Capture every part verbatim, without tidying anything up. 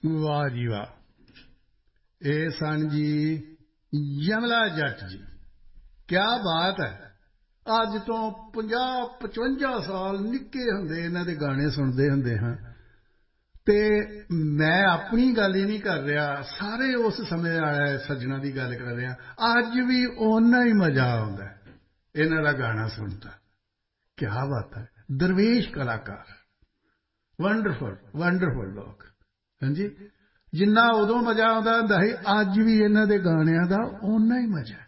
ਵਾਹ ਜੀ ਵਾਹ। ਇਹ ਸਨ ਜੀ ਯਮਲਾ ਜੱਟ ਜੀ। ਕਿਆ ਬਾਤ ਹੈ। ਅੱਜ ਤੋਂ ਪੰਜਾਹ ਪਚਵੰਜਾ ਸਾਲ ਨਿੱਕੇ ਹੁੰਦੇ ਇਹਨਾਂ ਦੇ ਗਾਣੇ ਸੁਣਦੇ ਹੁੰਦੇ ਹਾਂ ਅਤੇ ਮੈਂ ਆਪਣੀ ਗੱਲ ਹੀ ਨਹੀਂ ਕਰ ਰਿਹਾ, ਸਾਰੇ ਉਸ ਸਮੇਂ ਵਾਲੇ ਸੱਜਣਾਂ ਦੀ ਗੱਲ ਕਰ ਰਿਹਾ। ਅੱਜ ਵੀ ਓਨਾ ਹੀ ਮਜ਼ਾ ਆਉਂਦਾ ਇਹਨਾਂ ਦਾ ਗਾਣਾ ਸੁਣਦਾ। ਕਿਆ ਬਾਤ ਹੈ। ਦਰਵੇਸ਼ ਕਲਾਕਾਰ, ਵੰਡਰਫੁਲ ਵੰਡਰਫੁਲ ਲੋਕ। ਹਾਂਜੀ, ਜਿੰਨਾ ਉਦੋਂ ਮਜ਼ਾ ਆਉਂਦਾ ਹੁੰਦਾ ਸੀ, ਅੱਜ ਵੀ ਇਹਨਾਂ ਦੇ ਗਾਣਿਆਂ ਦਾ ਓਨਾ ਹੀ ਮਜ਼ਾ।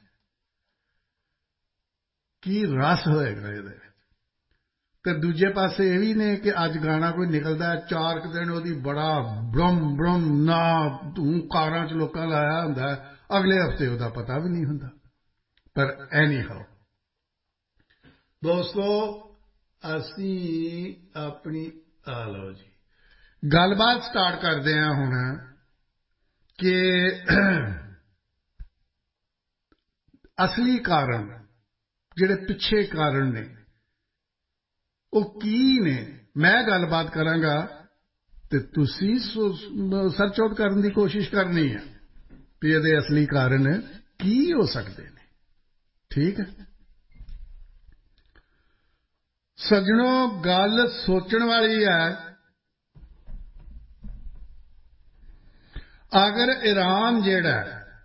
ਕੀ ਰਸ ਹੋਏਗਾ ਇਹਦੇ ਵਿੱਚ। ਅਤੇ ਦੂਜੇ ਪਾਸੇ ਇਹ ਵੀ ਨੇ ਕਿ ਅੱਜ ਗਾਣਾ ਕੋਈ ਨਿਕਲਦਾ, ਚਾਰ ਕੁ ਦਿਨ ਉਹਦੀ ਬੜਾ ਬ੍ਰਮ ਬ੍ਰਮ ਨਾ ਧੂੰ ਕਾਰਾਂ 'ਚ ਲੋਕਾਂ ਲਾਇਆ ਹੁੰਦਾ, ਅਗਲੇ ਹਫ਼ਤੇ ਉਹਦਾ ਪਤਾ ਵੀ ਨਹੀਂ ਹੁੰਦਾ। ਪਰ ਐਨੀ ਹਾਓ ਦੋਸਤੋ, ਅਸੀਂ ਆਪਣੀ ਆ ਲਓ ਜੀ ਗੱਲਬਾਤ ਸਟਾਰਟ ਕਰਦੇ ਹਾਂ ਹੁਣ ਕਿ ਅਸਲੀ ਕਾਰਨ, ਜਿਹੜੇ ਪਿੱਛੇ ਕਾਰਨ ਨੇ, ਉਹ ਕੀ ਨੇ। ਮੈਂ ਗੱਲਬਾਤ ਕਰਾਂਗਾ ਅਤੇ ਤੁਸੀਂ ਸਰਚ ਆਊਟ ਕਰਨ ਦੀ ਕੋਸ਼ਿਸ਼ ਕਰਨੀ ਹੈ ਵੀ ਇਹਦੇ ਅਸਲੀ ਕਾਰਨ ਕੀ ਹੋ ਸਕਦੇ ਨੇ। ਠੀਕ ਹੈ ਸੱਜਣੋ, ਗੱਲ ਸੋਚਣ ਵਾਲੀ ਹੈ। ਅਗਰ ਈਰਾਨ ਜਿਹੜਾ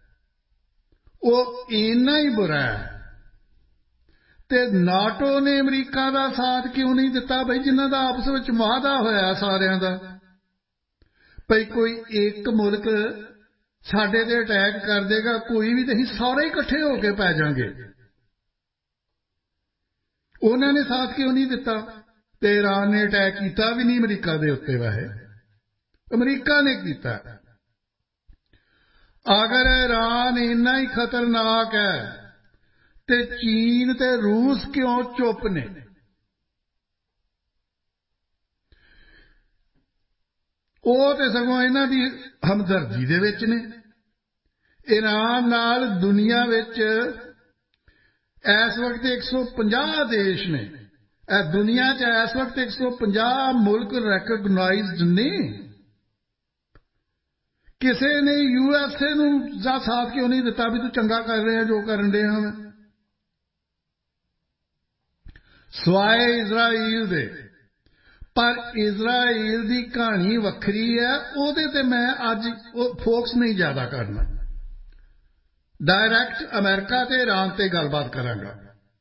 ਉਹ ਇੰਨਾ ਹੀ ਬੁਰਾ ਹੈ ਅਤੇ ਨਾਟੋ ਨੇ ਅਮਰੀਕਾ ਦਾ ਸਾਥ ਕਿਉਂ ਨਹੀਂ ਦਿੱਤਾ ਬਈ, ਜਿਨ੍ਹਾਂ ਦਾ ਆਪਸ ਵਿੱਚ ਵਾਅਦਾ ਹੋਇਆ ਸਾਰਿਆਂ ਦਾ ਭਈ ਕੋਈ ਇੱਕ ਮੁਲਕ ਸਾਡੇ 'ਤੇ ਅਟੈਕ ਕਰ ਦੇਗਾ, ਕੋਈ ਵੀ, ਤਾਂ ਅਸੀਂ ਸਾਰੇ ਇਕੱਠੇ ਹੋ ਕੇ ਪੈ ਜਾਵਾਂਗੇ। ਉਹਨਾਂ ਨੇ ਸਾਥ ਕਿਉਂ ਨਹੀਂ ਦਿੱਤਾ ਅਤੇ ਈਰਾਨ ਨੇ ਅਟੈਕ ਕੀਤਾ ਵੀ ਨਹੀਂ ਅਮਰੀਕਾ ਦੇ ਉੱਤੇ। ਵੈਸੇ ਅਮਰੀਕਾ ਨੇ ਕੀਤਾ। ਅਗਰ ਈਰਾਨ ਇੰਨਾ ਹੀ ਖਤਰਨਾਕ ਹੈ ਅਤੇ ਚੀਨ ਅਤੇ ਰੂਸ ਕਿਉਂ ਚੁੱਪ ਨੇ। ਉਹ ਤਾਂ ਸਗੋਂ ਇਹਨਾਂ ਦੀ ਹਮਦਰਦੀ ਦੇ ਵਿੱਚ ਨੇ। ਈਰਾਨ ਨਾਲ ਦੁਨੀਆ ਵਿੱਚ ਇਸ ਵਕਤ ਇੱਕ ਸੌ ਪੰਜਾਹ ਦੇਸ਼ ਨੇ। ਇਹ ਦੁਨੀਆ 'ਚ ਇਸ ਵਕਤ ਇੱਕ ਸੌ ਪੰਜਾਹ ਮੁਲਕ ਰੈਕਗਨਾਈਜ਼ਡ ਨੇ। ਕਿਸੇ ਨੇ ਯੂ ਐਸ ਏ ਨੂੰ ਦਾ ਸਾਥ ਕਿਉਂ ਨਹੀਂ ਦਿੱਤਾ ਵੀ ਤੂੰ ਚੰਗਾ ਕਰ ਰਿਹਾ ਜੋ ਕਰਨ ਡਿਆ ਹਾਂ। ਸਵਾਏ ਇਜ਼ਰਾਈਲ ਦੇ। ਪਰ ਇਜ਼ਰਾਈਲ ਦੀ ਕਹਾਣੀ ਵੱਖਰੀ ਹੈ, ਉਹਦੇ 'ਤੇ ਮੈਂ ਅੱਜ ਫੋਕਸ ਨਹੀਂ ਜ਼ਿਆਦਾ ਕਰਨਾ। ਡਾਇਰੈਕਟ ਅਮਰੀਕਾ ਅਤੇ ਈਰਾਨ 'ਤੇ ਗੱਲਬਾਤ ਕਰਾਂਗਾ।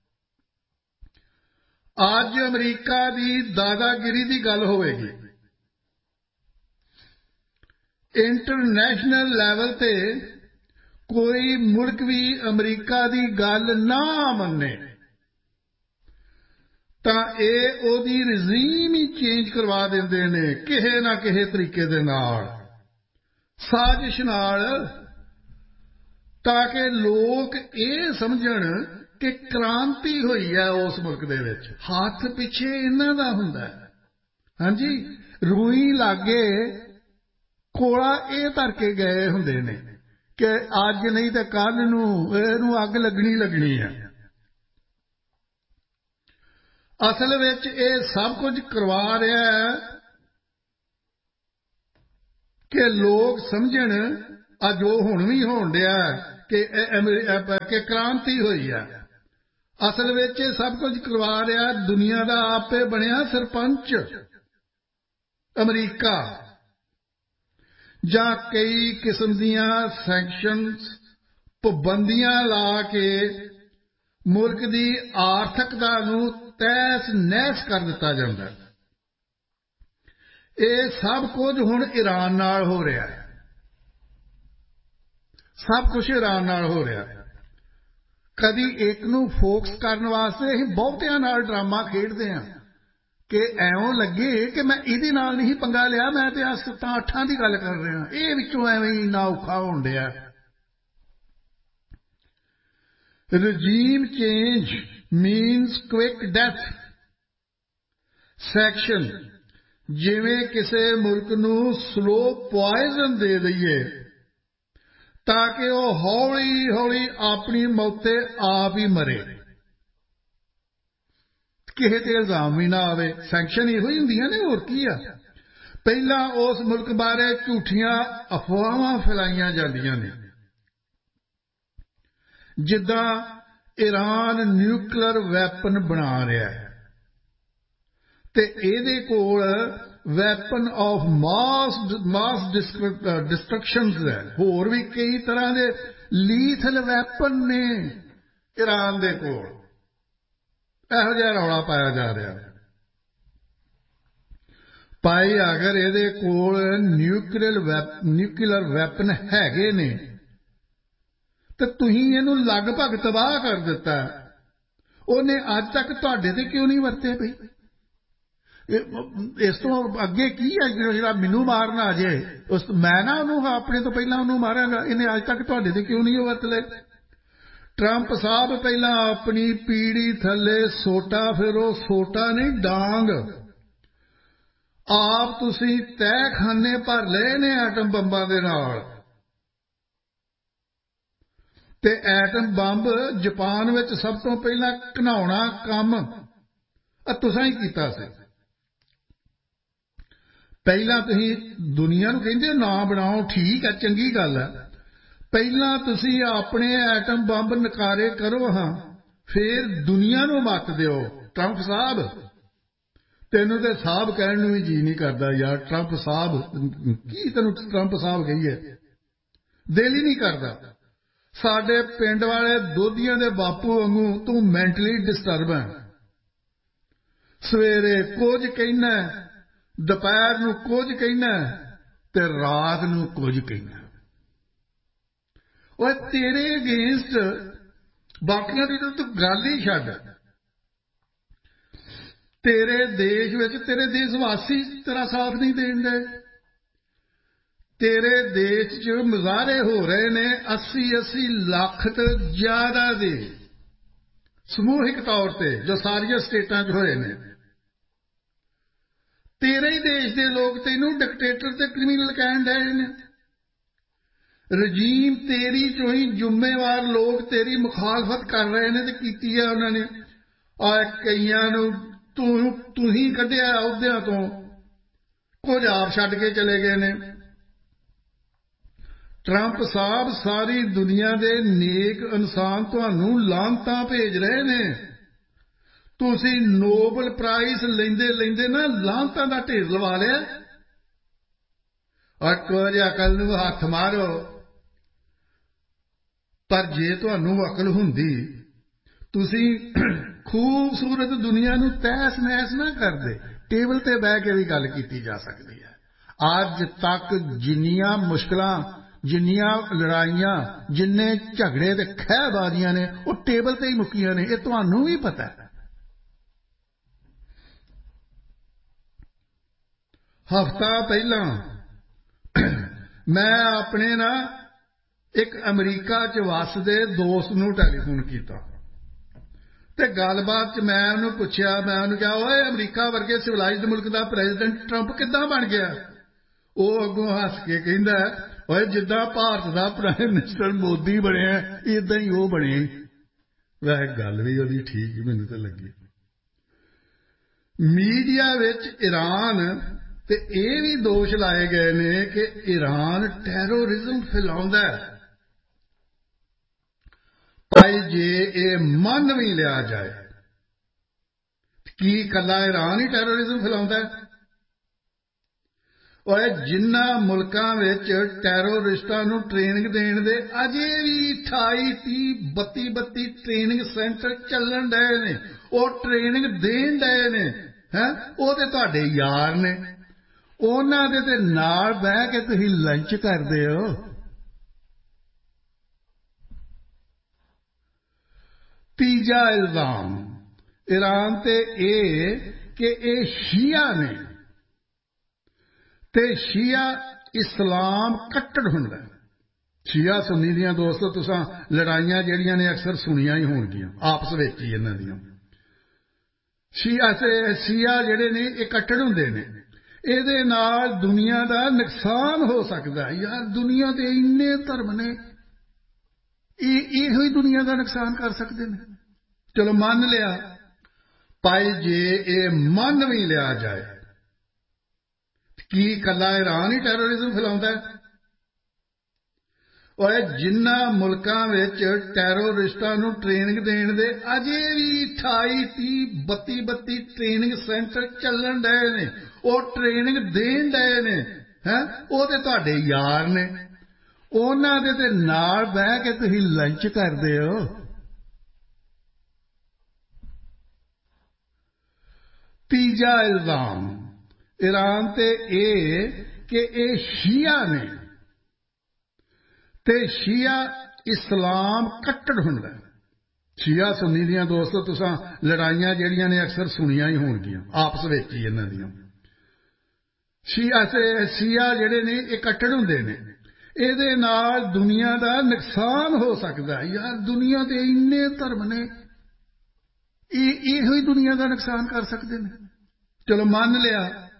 ਅੱਜ ਅਮਰੀਕਾ ਦੀ ਦਾਦਾਗਿਰੀ ਦੀ ਗੱਲ ਹੋਵੇਗੀ। ਇੰਟਰਨੈਸ਼ਨਲ ਲੈਵਲ 'ਤੇ ਕੋਈ ਮੁਲਕ ਵੀ ਅਮਰੀਕਾ ਦੀ ਗੱਲ ਨਾ ਮੰਨੇ ਤਾਂ ਇਹ ਉਹਦੀ ਰਜੀਮ ਹੀ ਚੇਂਜ ਕਰਵਾ ਦਿੰਦੇ ਨੇ ਕਿਸੇ ਨਾ ਕਿਸੇ ਤਰੀਕੇ ਦੇ ਨਾਲ, ਸਾਜ਼ਿਸ਼ ਨਾਲ, ਤਾਂ ਕਿ ਲੋਕ ਇਹ ਸਮਝਣ ਕਿ ਕ੍ਰਾਂਤੀ ਹੋਈ ਹੈ ਉਸ ਮੁਲਕ ਦੇ ਵਿੱਚ। ਹੱਥ ਪਿੱਛੇ ਇਹਨਾਂ ਦਾ ਹੁੰਦਾ। ਹਾਂਜੀ, ਰੂਈ ਲਾਗੇ ਕੋਲਾ ਇਹ ਧਰ ਕੇ ਗਏ ਹੁੰਦੇ ਨੇ ਕਿ ਅੱਜ ਨਹੀਂ ਤਾਂ ਕੱਲ੍ਹ ਨੂੰ ਇਹਨੂੰ ਅੱਗ ਲੱਗਣੀ ਲੱਗਣੀ ਹੈ। ਅਸਲ ਵਿੱਚ ਇਹ ਸਭ ਕੁਝ ਕਰਵਾ ਰਿਹਾ ਹੈ ਕਿ ਲੋਕ ਸਮਝਣ, ਆ ਜੋ ਹੁਣ ਵੀ ਹੋਣ ਡਿਆ ਕਿ ਕਿ ਕ੍ਰਾਂਤੀ ਹੋਈ ਹੈ। ਅਸਲ ਵਿੱਚ ਇਹ ਸਭ ਕੁਝ ਕਰਵਾ ਰਿਹਾ ਦੁਨੀਆ ਦਾ ਆਪੇ ਬਣਿਆ ਸਰਪੰਚ ਅਮਰੀਕਾ, ਜਾਂ ਕਈ ਕਿਸਮ ਦੀਆਂ ਸੈਂਕਸ਼ਨਸ, ਪਾਬੰਦੀਆਂ ਲਾ ਕੇ ਮੁਲਕ ਦੀ ਆਰਥਿਕਤਾ ਨੂੰ ਤਹਿਸ ਨਹਿਸ ਕਰ ਦਿੱਤਾ ਜਾਂਦਾ। ਇਹ ਸਭ ਕੁਝ ਹੁਣ ਈਰਾਨ ਨਾਲ ਹੋ ਰਿਹਾ ਹੈ। ਸਭ ਕੁਝ ਈਰਾਨ ਨਾਲ ਹੋ ਰਿਹਾ। ਕਦੀ ਇੱਕ ਨੂੰ ਫੋਕਸ ਕਰਨ ਵਾਸਤੇ ਅਸੀਂ ਬਹੁਤਿਆਂ ਨਾਲ ਡਰਾਮਾ ਖੇਡਦੇ ਹਾਂ ਕਿ ਐਉਂ ਲੱਗੇ ਕਿ ਮੈਂ ਇਹਦੇ ਨਾਲ ਨਹੀਂ ਪੰਗਾ ਲਿਆ, ਮੈਂ ਤਾਂ ਆ ਸੱਤਾਂ ਅੱਠਾਂ ਦੀ ਗੱਲ ਕਰ ਰਿਹਾ, ਇਹ ਵਿੱਚੋਂ ਐਵੇਂ ਹੀ ਇੰਨਾ ਔਖਾ ਹੋਣ ਡਿਆ। Regime change means quick death. Section, ਜਿਵੇਂ ਕਿਸੇ ਮੁਲਕ ਨੂੰ ਸਲੋ ਪੁਆਇਜ਼ਨ ਦੇ ਦਈਏ ਤਾਂ ਕਿ ਉਹ ਹੌਲੀ ਹੌਲੀ ਆਪਣੀ ਮੌਤੇ ਆਪ ਹੀ ਮਰੇ, ਕਿਸੇ 'ਤੇ ਇਲਜ਼ਾਮ ਵੀ ਨਾ ਆਵੇ। ਸੈਂਕਸ਼ਨ ਇਹੋ ਹੀ ਹੁੰਦੀਆਂ ਨੇ, ਹੋਰ ਕੀ ਆ। ਪਹਿਲਾਂ ਉਸ ਮੁਲਕ ਬਾਰੇ ਝੂਠੀਆਂ ਅਫਵਾਹਾਂ ਫੈਲਾਈਆਂ ਜਾਂਦੀਆਂ ਨੇ, ਜਿੱਦਾਂ ਈਰਾਨ ਨਿਊਕਲੀਅਰ ਵੈਪਨ ਬਣਾ ਰਿਹਾ ਹੈ ਤੇ ਇਹਦੇ ਕੋਲ ਵੈਪਨ ਆਫ ਮਾਸ ਮਾਸ ਡਿਸਟਰਕਸ਼ਨਸ ਹੈ। ਹੋਰ ਵੀ ਕਈ ਤਰ੍ਹਾਂ ਦੇ ਲੀਥਲ ਵੈਪਨ ਨੇ ਈਰਾਨ ਦੇ ਕੋਲ। ਇਹੋ ਜਿਹਾ ਰੌਲਾ ਪਾਇਆ ਜਾ ਰਿਹਾ। ਭਾਈ ਅਗਰ ਇਹਦੇ ਕੋਲ ਨਿਊਕਲੀਅਰ ਨਿਊਕਲੀਅਰ ਵੈਪਨ ਹੈਗੇ ਨੇ ਤੇ ਤੁਸੀਂ ਇਹਨੂੰ ਲਗਭਗ ਤਬਾਹ ਕਰ ਦਿੱਤਾ। ਉਹਨੇ ਅੱਜ ਤੱਕ ਤੁਹਾਡੇ ਤੇ ਕਿਉਂ ਨਹੀਂ ਵਰਤੇ ਪਈ? ਇਸ ਤੋਂ ਅੱਗੇ ਕੀ ਹੈ ਜਿਹੜਾ ਮੈਨੂੰ ਮਾਰਨਾ ਆ ਜੇ? ਉਸ ਮੈਂ ਨਾ ਉਹਨੂੰ ਆਪਣੇ ਤੋਂ ਪਹਿਲਾਂ ਉਹਨੂੰ ਮਾਰਾਂਗਾ। ਇਹਨੇ ਅੱਜ ਤੱਕ ਤੁਹਾਡੇ ਤੇ ਕਿਉਂ ਨਹੀਂ ਉਹ ਵਰਤ ਲਏ? ਟਰੰਪ ਸਾਹਿਬ ਪਹਿਲਾਂ ਆਪਣੀ ਪੀੜੀ ਥੱਲੇ ਸੋਟਾ, ਫਿਰ ਉਹ ਸੋਟਾ ਨਹੀਂ ਡਾਂਗ ਆਪ ਤੁਸੀਂ ਤਹਿਖਾਨੇ ਭਰ ਲਏ ਨੇ ਐਟਮ ਬੰਬਾਂ ਦੇ ਨਾਲ। ਤੇ ਐਟਮ ਬੰਬ ਜਾਪਾਨ ਵਿੱਚ ਸਭ ਤੋਂ ਪਹਿਲਾਂ ਘਿਨਾਉਣਾ ਕੰਮ ਤੁਸੀਂ ਹੀ ਕੀਤਾ ਸੀ। ਪਹਿਲਾਂ ਤੁਸੀਂ ਦੁਨੀਆ ਨੂੰ ਕਹਿੰਦੇ ਨਾ ਬਣਾਓ, ਠੀਕ ਹੈ, ਚੰਗੀ ਗੱਲ ਹੈ। ਪਹਿਲਾਂ ਤੁਸੀਂ ਆਪਣੇ ਐਟਮ ਬੰਬ ਨਕਾਰੇ ਕਰੋ ਹਾਂ, ਫਿਰ ਦੁਨੀਆ ਨੂੰ ਮੱਤ ਦਿਓ। ਟਰੰਪ ਸਾਹਿਬ, ਤੈਨੂੰ ਤੇ ਸਾਹਿਬ ਕਹਿਣ ਨੂੰ ਵੀ ਜੀ ਨਹੀਂ ਕਰਦਾ ਯਾਰ। ਟਰੰਪ ਸਾਹਿਬ ਕੀ ਤੈਨੂੰ ਟਰੰਪ ਸਾਹਿਬ ਕਹੀਏ, ਦਿਲ ਹੀ ਨਹੀਂ ਕਰਦਾ। ਸਾਡੇ ਪਿੰਡ ਵਾਲੇ ਦੋਧੀਆਂ ਦੇ ਬਾਪੂ ਵਾਂਗੂ ਤੂੰ ਮੈਂਟਲੀ ਡਿਸਟਰਬ ਹੈ। ਸਵੇਰੇ ਕੁਝ ਕਹਿਣਾ, ਦੁਪਹਿਰ ਨੂੰ ਕੁਝ ਕਹਿਣਾ ਤੇ ਰਾਤ ਨੂੰ ਕੁਝ ਕਹਿਣਾ। ਓਏ ਤੇਰੇ ਅਗੇਂਸਟ ਬਾਕੀਆਂ ਦੀ ਤਾਂ ਤੂੰ ਗੱਲ ਹੀ ਛੱਡ। ਤੇਰੇ ਦੇਸ਼ ਵਿੱਚ ਤੇਰੇ ਦੇਸ਼ ਵਾਸੀ ਤੇਰਾ ਸਾਥ ਨਹੀਂ ਦੇਣ ਦੇ। ਤੇਰੇ ਦੇਸ਼ 'ਚ ਮੁਜ਼ਾਹਰੇ ਹੋ ਰਹੇ ਨੇ ਅੱਸੀ ਅੱਸੀ ਲੱਖ ਤੋਂ ਜ਼ਿਆਦਾ ਦੇ ਸਮੂਹਿਕ ਤੌਰ ਤੇ, ਜੋ ਸਾਰੀਆਂ ਸਟੇਟਾਂ 'ਚ ਹੋਏ ਨੇ। ਤੇਰੇ ਹੀ ਦੇਸ਼ ਦੇ ਲੋਕ ਤੈਨੂੰ ਡਿਕਟੇਟਰ ਤੇ ਕ੍ਰਿਮੀਨਲ ਕਹਿਣ ਡਏ ਨੇ। ਰਜੀਮ ਤੇਰੀ ਚੋਂ ਹੀ ਜ਼ਿੰਮੇਵਾਰ ਲੋਕ ਤੇਰੀ ਮੁਖਾਲਫਤ ਕਰ ਰਹੇ ਨੇ ਤੇ ਕੀਤੀ ਹੈ ਉਹਨਾਂ ਨੇ। ਆ ਕਈਆਂ ਨੂੰ ਤੂੰ ਤੂੰ ਹੀ ਕੱਢਿਆ ਅਹੁਦਿਆਂ ਤੋਂ, ਕੁਝ ਆਪ ਛੱਡ ਕੇ ਚਲੇ ਗਏ ਨੇ। ਟਰੰਪ ਸਾਹਿਬ, ਸਾਰੀ ਦੁਨੀਆ ਦੇ ਨੇਕ ਇਨਸਾਨ ਤੁਹਾਨੂੰ ਲਾਹਨਤਾਂ ਭੇਜ ਰਹੇ ਨੇ। ਤੁਸੀਂ ਨੋਬਲ ਪ੍ਰਾਈਜ਼ ਲੈਂਦੇ ਲੈਂਦੇ ਨਾ ਲਾਹਨਤਾਂ ਦਾ ਢੇਰ ਲਵਾ ਲਿਆ। ਔਰ ਕੁਝ ਅਕਲ ਨੂੰ ਹੱਥ ਮਾਰੋ। ਪਰ ਜੇ ਤੁਹਾਨੂੰ ਅਕਲ ਹੁੰਦੀ, ਤੁਸੀਂ ਖੂਬਸੂਰਤ ਦੁਨੀਆ ਨੂੰ ਤਹਿਸ ਨਹਿਸ ਨਾ ਕਰਦੇ। ਟੇਬਲ ਤੇ ਬਹਿ ਕੇ ਵੀ ਗੱਲ ਕੀਤੀ ਜਾ ਸਕਦੀ ਹੈ। ਅੱਜ ਤੱਕ ਜਿੰਨੀਆਂ ਮੁਸ਼ਕਲਾਂ, ਜਿੰਨੀਆਂ ਲੜਾਈਆਂ, ਜਿੰਨੇ ਝਗੜੇ ਤੇ ਖਹਿਬਾਜ਼ੀਆਂ ਨੇ ਉਹ ਟੇਬਲ ਤੇ ਹੀ ਮੁੱਕੀਆਂ ਨੇ। ਇਹ ਤੁਹਾਨੂੰ ਵੀ ਪਤਾ ਹੈ। ਹਫ਼ਤਾ ਪਹਿਲਾਂ ਮੈਂ ਆਪਣੇ ਨਾ ਇੱਕ ਅਮਰੀਕਾ 'ਚ ਵੱਸਦੇ ਦੋਸਤ ਨੂੰ ਟੈਲੀਫੋਨ ਕੀਤਾ ਤੇ ਗੱਲਬਾਤ 'ਚ ਮੈਂ ਉਹਨੂੰ ਪੁੱਛਿਆ, ਮੈਂ ਉਹਨੂੰ ਕਿਹਾ, ਓਏ ਅਮਰੀਕਾ ਵਰਗੇ ਸਿਵਲਾਈਜ਼ਡ ਮੁਲਕ ਦਾ ਪ੍ਰੈਜ਼ੀਡੈਂਟ ਟਰੰਪ ਕਿੱਦਾਂ ਬਣ ਗਿਆ? ਉਹ ਅੱਗੋਂ ਹੱਸ ਕੇ ਕਹਿੰਦਾ, ਓਏ ਜਿੱਦਾਂ ਭਾਰਤ ਦਾ ਪ੍ਰਾਈਮ ਮਿਨਿਸਟਰ ਮੋਦੀ ਬਣਿਆ ਇਦਾਂ ਹੀ ਉਹ ਬਣੇ। ਵੈਸੇ ਗੱਲ ਵੀ ਉਹਦੀ ਠੀਕ ਹੀ ਮੈਨੂੰ ਤਾਂ ਲੱਗੀ। ਮੀਡੀਆ ਵਿੱਚ ਈਰਾਨ ਤੇ ਇਹ ਵੀ ਦੋਸ਼ ਲਾਏ ਗਏ ਨੇ ਕਿ ਈਰਾਨ ਟੈਰੋਰਿਜ਼ਮ ਫੈਲਾਉਂਦਾ ਹੈ। ਭਾਈ ਜੇ ਇਹ ਮੰਨ ਵੀ ਲਿਆ ਜਾਏ, ਕੀ ਇਕੱਲਾ ਈਰਾਨ ਹੀ ਟੈਰੋਰਿਜ਼ਮ ਫੈਲਾਉਂਦਾ ਹੈ? ਓਏ ਜਿਨ੍ਹਾਂ ਮੁਲਕਾਂ ਵਿੱਚ ਟੈਰੋਰਿਸਟਾਂ ਨੂੰ ਟ੍ਰੇਨਿੰਗ ਦੇਣ ਦੇ ਅਜੇ ਵੀ ਅਠਾਈ ਤੀਹ ਬੱਤੀ ਬੱਤੀ ਟ੍ਰੇਨਿੰਗ ਸੈਂਟਰ ਚੱਲਣ ਡਏ ਨੇ, ਉਹ ਟ੍ਰੇਨਿੰਗ ਦੇਣ ਡਏ ਨੇ, ਹੈਂ, ਉਹ ਤੇ ਤੁਹਾਡੇ ਯਾਰ ਨੇ। ਉਹਨਾਂ ਦੇ ਤੇ ਨਾਲ ਬਹਿ ਕੇ ਤੁਸੀਂ ਲੰਚ ਕਰਦੇ ਹੋ। ਤੀਜਾ ਇਲਜ਼ਾਮ ਈਰਾਨ ਤੇ ਇਹ ਕਿ ਇਹ ਸ਼ੀਆ ਨੇ ਤੇ ਸ਼ੀਆ ਇਸਲਾਮ ਕੱਟੜ ਹੁੰਦਾ। ਸ਼ੀਆ ਸੁੰਨੀ ਦੀਆਂ ਦੋਸਤੋ ਤੁਸੀਂ ਲੜਾਈਆਂ ਜਿਹੜੀਆਂ ਨੇ ਅਕਸਰ ਸੁਣੀਆਂ ਹੀ ਹੋਣਗੀਆਂ ਆਪਸ ਵਿੱਚ ਹੀ ਇਹਨਾਂ ਦੀਆਂ। ਸ਼ੀਆ ਤੇ ਸ਼ੀਆ ਜਿਹੜੇ ਨੇ ਇਹ ਕੱਟੜ ਹੁੰਦੇ ਨੇ। ਇਹਦੇ ਨਾਲ ਦੁਨੀਆ ਦਾ ਨੁਕਸਾਨ ਹੋ ਸਕਦਾ। ਯਾਰ ਦੁਨੀਆ ਦੇ ਇੰਨੇ ਧਰਮ ਨੇ, ਇਹ ਇਹੋ ਹੀ ਦੁਨੀਆ ਦਾ ਨੁਕਸਾਨ ਕਰ ਸਕਦੇ ਨੇ। ਚਲੋ ਮੰਨ ਲਿਆ। ਭਾਈ ਜੇ ਇਹ ਮੰਨ ਵੀ ਲਿਆ ਜਾਏ, ਕੀ ਇਕੱਲਾ ਈਰਾਨ ਹੀ ਟੈਰੋਰਿਜ਼ਮ ਫੈਲਾਉਂਦਾ ਹੈ? ਓਏ ਜਿਨ੍ਹਾਂ ਮੁਲਕਾਂ ਵਿੱਚ ਟੈਰੋਰਿਸਟਾਂ ਨੂੰ ਟ੍ਰੇਨਿੰਗ ਦੇਣ ਦੇ ਅਜੇ ਵੀ ਅਠਾਈ ਤੀਹ ਬੱਤੀ ਬੱਤੀ ਟ੍ਰੇਨਿੰਗ ਸੈਂਟਰ ਚੱਲਣ ਡਏ ਨੇ, ਉਹ ਟ੍ਰੇਨਿੰਗ ਦੇਣ ਡਏ ਨੇ ਹੈਂ, ਉਹ ਤੇ ਤੁਹਾਡੇ ਯਾਰ ਨੇ। ਉਹਨਾਂ ਦੇ ਤੇ ਨਾਲ ਬਹਿ ਕੇ ਤੁਸੀਂ ਲੰਚ ਕਰਦੇ ਹੋ। ਤੀਜਾ ਇਲਜ਼ਾਮ ਈਰਾਨ ਤੇ ਇਹ ਕਿ ਇਹ ਸ਼ੀਆ ਨੇ ਤੇ ਸ਼ੀਆ ਇਸਲਾਮ ਕੱਟੜ ਹੁੰਦਾ। ਸ਼ੀਆ ਸੁੰਨੀ ਦੀਆਂ ਦੋਸਤੋ ਤੁਸਾਂ ਲੜਾਈਆਂ ਜਿਹੜੀਆਂ ਨੇ ਅਕਸਰ ਸੁਣੀਆਂ ਹੀ ਹੋਣਗੀਆਂ ਆਪਸ ਵਿੱਚ ਹੀ ਇਹਨਾਂ ਦੀਆਂ। ਸ਼ੀਆ ਤੇ ਸ਼ੀਆ ਜਿਹੜੇ ਨੇ ਇਹ ਕੱਟੜ ਹੁੰਦੇ ਨੇ। ਇਹਦੇ ਨਾਲ ਦੁਨੀਆ ਦਾ ਨੁਕਸਾਨ ਹੋ ਸਕਦਾ। ਯਾਰ ਦੁਨੀਆ ਦੇ ਇੰਨੇ ਧਰਮ ਨੇ, ਇਹ ਇਹੋ ਹੀ ਦੁਨੀਆ ਦਾ ਨੁਕਸਾਨ ਕਰ ਸਕਦੇ ਨੇ। ਚਲੋ ਮੰਨ ਲਿਆ